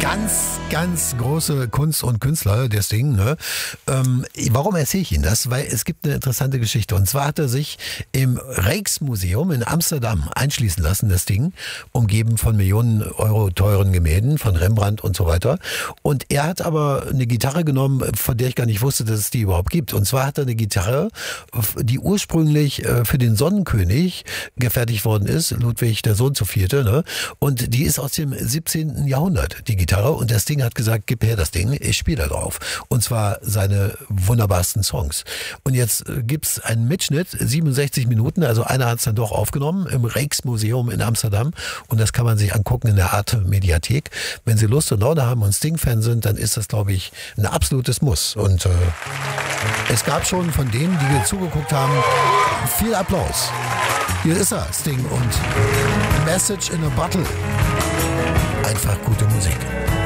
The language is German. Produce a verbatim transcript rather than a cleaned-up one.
Ganz, ganz große Kunst und Künstler, das Ding. Ne? Ähm, warum erzähle ich Ihnen das? Weil es gibt eine interessante Geschichte. Und zwar hat er sich im Rijksmuseum in Amsterdam einschließen lassen, das Ding, umgeben von Millionen Euro teuren Gemälden von Rembrandt und so weiter. Und er hat aber eine Gitarre genommen, von der ich gar nicht wusste, dass es die überhaupt gibt. Und zwar hat er eine Gitarre, die ursprünglich für den Sonnenkönig gefertigt worden ist, Ludwig der Sohn zu Vierte. Ne? Und die ist aus dem siebzehnten Jahrhundert, die Gitarre. Und das Ding hat gesagt, gib her das Ding, ich spiele da drauf. Und zwar seine wunderbarsten Songs. Und jetzt gibt's einen Mitschnitt, siebenundsechzig Minuten, also einer hat's dann doch aufgenommen im Rijksmuseum in Amsterdam. Und das kann man sich angucken in der Arte Mediathek. Wenn Sie Lust und Laune haben und Sting-Fan sind, dann ist das, glaube ich, ein absolutes Muss. Und äh, es gab schon von denen, die zugeguckt haben, viel Applaus. Hier ist er, Sting und Message in a Bottle. Einfach gute Musik.